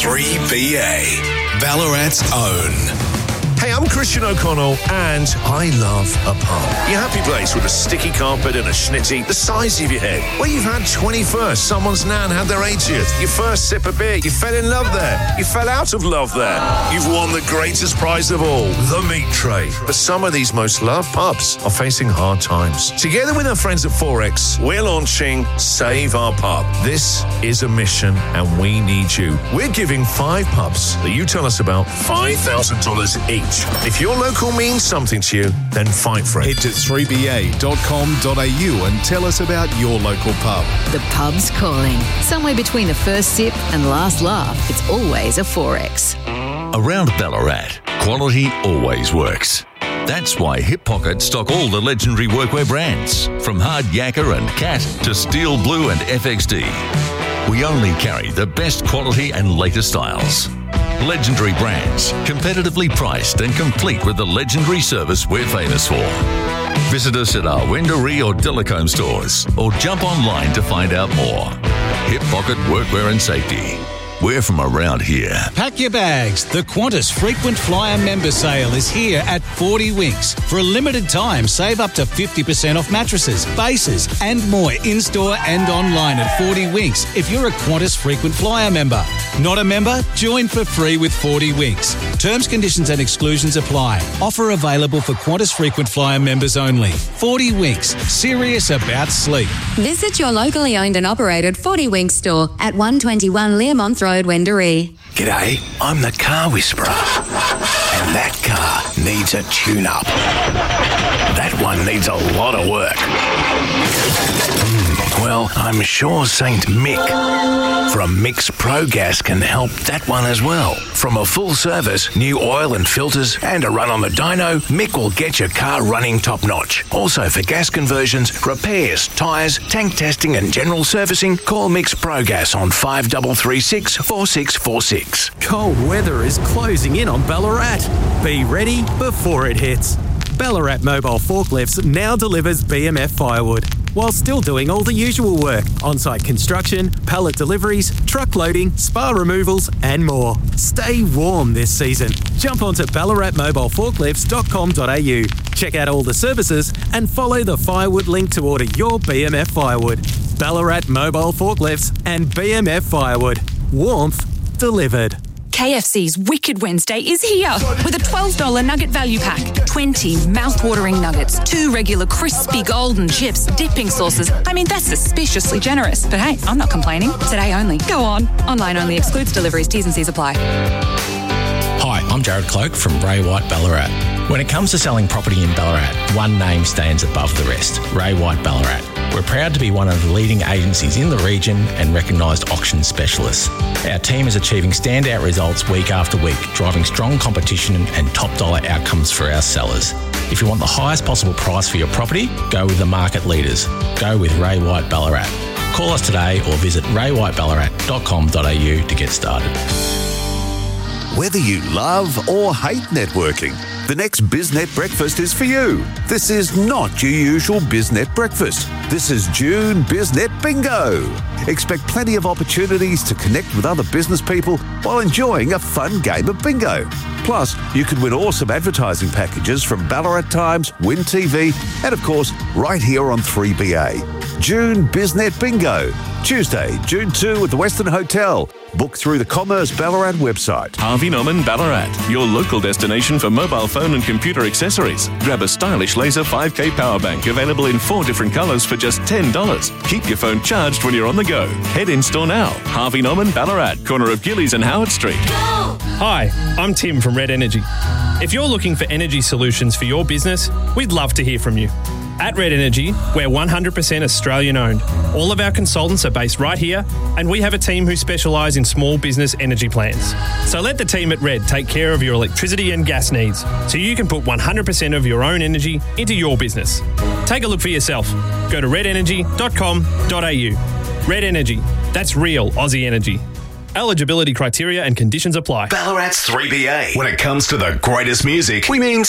3BA, Ballarat's own. Hey, I'm Christian O'Connell, and I love a pub. Your happy place with a sticky carpet and a schnitty the size of your head. Where you've had 21st, someone's nan had their 80th, your first sip of beer, you fell in love there, you fell out of love there. You've won the greatest prize of all, the meat tray. But some of these most loved pubs are facing hard times. Together with our friends at Forex, we're launching Save Our Pub. This is a mission, and we need you. We're giving 5 pubs that you tell us about $5,000 each. If your local means something to you, then fight for it. Head to 3ba.com.au and tell us about your local pub. The pub's calling. Somewhere between the first sip and last laugh, it's always a Forex. Around Ballarat, quality always works. That's why Hip Pocket stock all the legendary workwear brands, from Hard Yakka and Cat to Steel Blue and FXD. We only carry the best quality and latest styles. Legendary brands, competitively priced and complete with the legendary service we're famous for. Visit us at our Wendouree or Delacombe stores or jump online to find out more. Hip Pocket Workwear and Safety. We're from around here. Pack your bags. The Qantas Frequent Flyer member sale is here at 40 Winks. For a limited time, save up to 50% off mattresses, bases and more in-store and online at 40 Winks if you're a Qantas Frequent Flyer member. Not a member? Join for free with 40 Winks. Terms, conditions and exclusions apply. Offer available for Qantas Frequent Flyer members only. 40 Winks. Serious about sleep. Visit your locally owned and operated 40 Winks store at 121 Learmonth Road, Wendouree. G'day, I'm the car whisperer. And that car needs a tune-up. That one needs a lot of work. Well, I'm sure St. Mick from Mick's Pro Gas can help that one as well. From a full service, new oil and filters, and a run on the dyno, Mick will get your car running top-notch. Also for gas conversions, repairs, tyres, tank testing and general servicing, call Mick's Pro Gas on 5336 4646. Cold weather is closing in on Ballarat. Be ready before it hits. Ballarat Mobile Forklifts now delivers BMF firewood, while still doing all the usual work: on-site construction, pallet deliveries, truck loading, spa removals and more. Stay warm this season. Jump onto ballaratmobileforklifts.com.au. Check out all the services and follow the firewood link to order your BMF firewood. Ballarat Mobile Forklifts and BMF Firewood. Warmth delivered. KFC's Wicked Wednesday is here with a $12 nugget value pack. 20 mouth-watering nuggets, 2 regular crispy golden chips, dipping sauces. I mean, that's suspiciously generous. But hey, I'm not complaining. Today only. Go on. Online only. Excludes deliveries. T's and C's apply. Hi, I'm Jared Cloak from Ray White Ballarat. When it comes to selling property in Ballarat, one name stands above the rest: Ray White Ballarat. We're proud to be one of the leading agencies in the region and recognised auction specialists. Our team is achieving standout results week after week, driving strong competition and top dollar outcomes for our sellers. If you want the highest possible price for your property, go with the market leaders. Go with Ray White Ballarat. Call us today or visit raywhiteballarat.com.au to get started. Whether you love or hate networking, the next BizNet breakfast is for you. This is not your usual BizNet breakfast. This is June BizNet Bingo. Expect plenty of opportunities to connect with other business people while enjoying a fun game of bingo. Plus, you can win awesome advertising packages from Ballarat Times, Win TV, and of course, right here on 3BA. June BizNet Bingo. Tuesday, June 2 at the Western Hotel. Book through the Commerce Ballarat website. Harvey Norman Ballarat, your local destination for mobile phone and computer accessories. Grab a stylish laser 5K power bank available in 4 different colours for just $10. Keep your phone charged when you're on the go. Head in store now. Harvey Norman Ballarat, corner of Gillies and Howard Street. Hi, I'm Tim from Red Energy. If you're looking for energy solutions for your business, we'd love to hear from you. At Red Energy, we're 100% Australian owned. All of our consultants are based right here, and we have a team who specialise in small business energy plans. So let the team at Red take care of your electricity and gas needs, so you can put 100% of your own energy into your business. Take a look for yourself. Go to redenergy.com.au. Red Energy, that's real Aussie energy. Eligibility criteria and conditions apply. Ballarat's 3BA. When it comes to the greatest music, we mean